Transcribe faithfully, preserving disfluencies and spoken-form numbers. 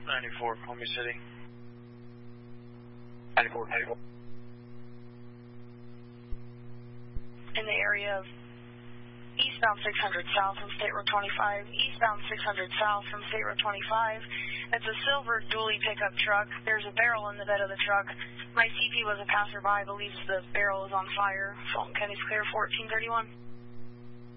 ninety-four, Columbia City. ninety-four, ninety-four. In the area of eastbound six hundred south from State Road twenty-five, eastbound six hundred south from State Road twenty-five. It's a silver dually pickup truck. There's a barrel in the bed of the truck. My C P was a passerby, believes the barrel is on fire. Fulton County's clear, fourteen thirty-one.